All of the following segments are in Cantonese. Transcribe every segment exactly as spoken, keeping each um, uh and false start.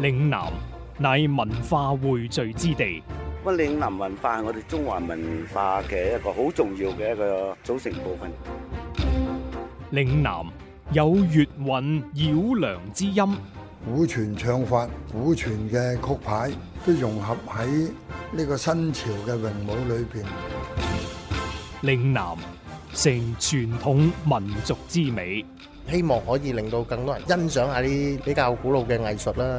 嶺南乃文化匯聚之地。 咁嶺南文化係我哋中華文化嘅一個好重要嘅一個組成部分。 嶺南有粵韻繞梁之音， 古傳唱法、古傳嘅曲牌都融合喺呢個新潮嘅詠舞裏邊。 嶺南成傳統民族之美， 希望可以令到更多人欣賞下啲比較古老嘅藝術啦。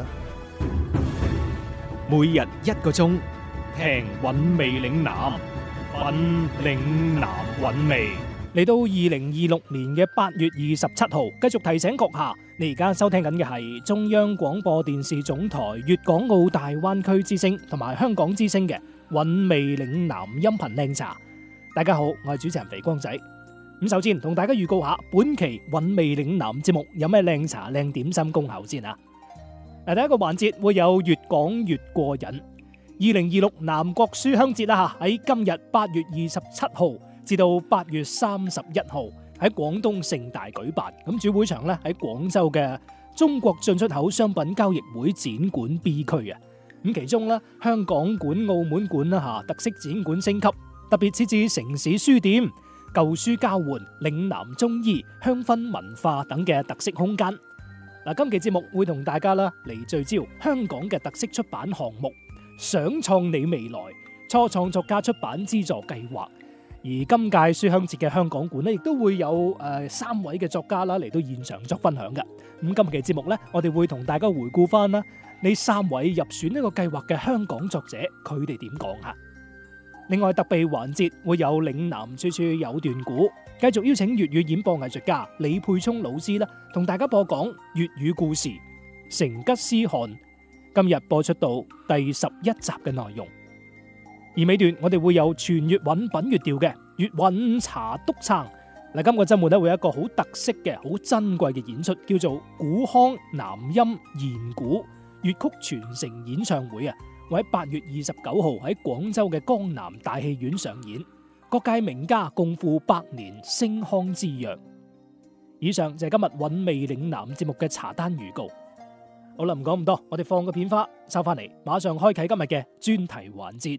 每日一個鐘，聽韻味嶺南，品嶺南韻味。嚟到二零二六年嘅八月二十七號，繼續提醒閣下，你而家收聽緊嘅係中央廣播電視總台粵港澳大灣區之聲同埋香港之聲嘅韻味嶺南音頻靚茶。大家好，我係主持人肥光仔。咁首先同大家預告下，本期韻味嶺南節目有咩靚茶靚點心恭候先啊！嗱，第一個環節會有粵講粵過癮。二零二六南國書香節啦吓，喺今日八月二十七號至到八月三十一號喺廣東盛大舉辦。咁主會場咧喺廣州嘅中國進出口商品交易會展館 B 區啊。咁其中咧香港館、澳門館啦吓，特色展館升級，特別設置城市書店、舊書交換、嶺南中醫、香薰文化等嘅特色空間。嗱，今期節目會同大家啦嚟聚焦香港嘅特色出版項目，想創你未來初創作家出版資助計劃。而今屆書香節嘅香港館咧，亦都會有誒、呃、三位嘅作家啦嚟到現場作分享嘅。咁今期節目咧，我哋會同大家回顧翻啦呢三位入選呢個計劃嘅香港作者，佢哋點講吓。另外特備環節會有嶺南處處有段古，繼續邀請粵語演播藝術家李沛聰老師啦，同大家播講粵語故事《成吉思汗》。今日播出到第十一集嘅內容。而尾段我哋會有全粵韻品粵調嘅粵韻茶篤撐。嗱，今個週末咧會有一個好特色嘅、好珍貴嘅演出，叫做古腔南音研古粵曲傳承演唱會啊！會喺八月二十九號喺廣州嘅江南大戲院上演，各界名家共赴百年星腔之約。以上就係今日韻味嶺南節目嘅茶單預告。好啦，唔講咁多，我哋放個片花收翻嚟，馬上開啟今日嘅專題環節。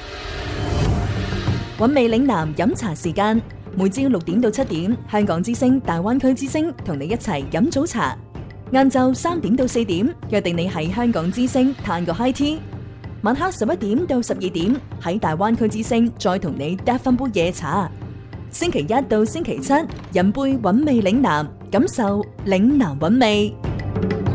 韻味嶺南飲茶時間，每朝六點到七點，香港之聲、大灣區之聲同你一齊飲早茶。晏晝三點到四點，約定你喺香港之聲嘆個 high tea。晚黑十一點到十二點，喺大灣區之聲再同你嗒翻杯夜茶。星期一到星期七，飲杯韻味嶺南，感受嶺南韻味。